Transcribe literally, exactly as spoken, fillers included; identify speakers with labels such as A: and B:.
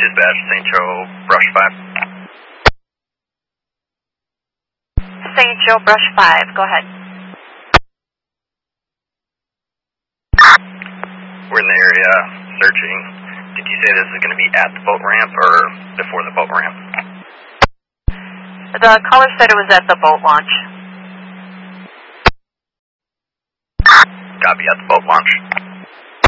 A: Dispatch, Saint Joe, Brush five.
B: Saint Joe, Brush five, go ahead.
A: We're in the area searching. Did you say this is going to be at the boat ramp or before the boat ramp?
B: The caller said it was at the boat launch.
A: Copy, at the boat launch.